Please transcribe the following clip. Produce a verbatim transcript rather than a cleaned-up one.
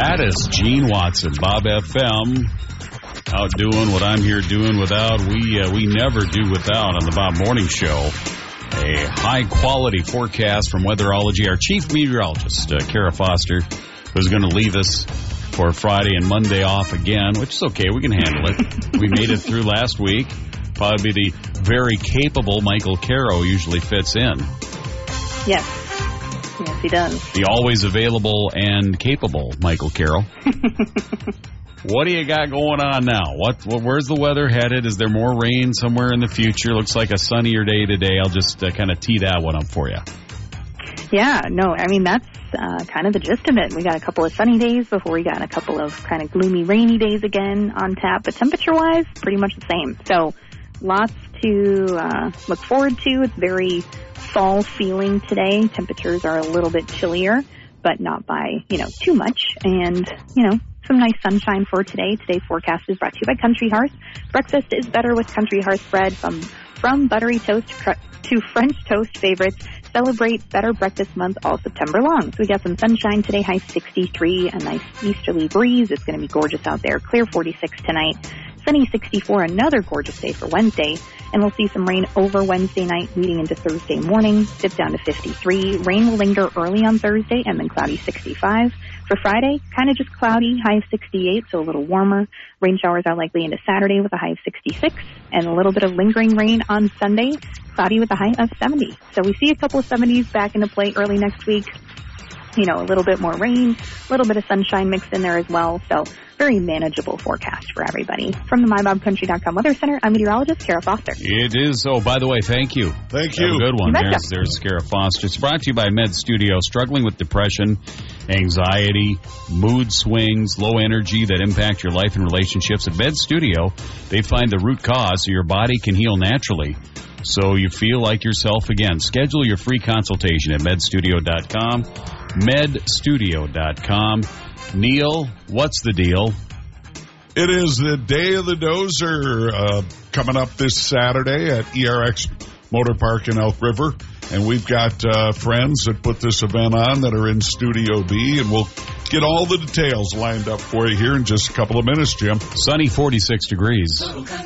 That is Gene Watson, Bob F M, out doing what I'm here doing without. We uh, we never do without on the Bob Morning Show. A high-quality forecast from Weatherology. Our chief meteorologist, uh, Kara Foster, who's going to leave us for Friday and Monday off again, which is okay. We can handle it. We made it through last week. Probably the very capable Michael Caro usually fits in. Yes. Yes, he does. The always available and capable Michael Caro. What do you got going on now? What, what? Where's the weather headed? Is there more rain somewhere in the future? Looks like a sunnier day today. I'll just uh, kind of tee that one up for you. Yeah, no, I mean, that's uh, kind of the gist of it. We got a couple of sunny days before we got a couple of kind of gloomy, rainy days again on tap. But temperature-wise, pretty much the same. So lots to uh, look forward to. It's very fall feeling today. Temperatures are a little bit chillier, but not by, you know, too much. And, you know, some nice sunshine for today. Today's forecast is brought to you by Country Hearth. Breakfast is better with Country Hearth bread. From from buttery toast to French toast favorites. Celebrate Better Breakfast Month all September long. So we got some sunshine today, high sixty-three, a nice easterly breeze. It's going to be gorgeous out there. Clear forty-six tonight. Sunny sixty-four, another gorgeous day for Wednesday. And we'll see some rain over Wednesday night leading into Thursday morning. Dip down to fifty-three. Rain will linger early on Thursday and then cloudy sixty-five. For Friday, kind of just cloudy, high of sixty-eight, so a little warmer. Rain showers are likely into Saturday with a high of sixty-six, and a little bit of lingering rain on Sunday, cloudy with a high of seventy. So we see a couple of seventies back into play early next week. You know, a little bit more rain, a little bit of sunshine mixed in there as well. So very manageable forecast for everybody. From the my bob country dot com Weather Center, I'm meteorologist Kara Foster. It is. Oh, by the way, thank you. Thank you. Have a good one. You There's, there's Kara Foster. It's brought to you by Med Studio. Struggling with depression, anxiety, mood swings, low energy that impact your life and relationships. At Med Studio, they find the root cause so your body can heal naturally, so you feel like yourself again. Schedule your free consultation at med studio dot com. med studio dot com. Neil, what's the deal? It is the Day of the Dozer uh, coming up this Saturday at E R X Motor Park in Elk River. And we've got uh, friends that put this event on that are in Studio B, and we'll get all the details lined up for you here in just a couple of minutes, Jim. Sunny forty-six degrees.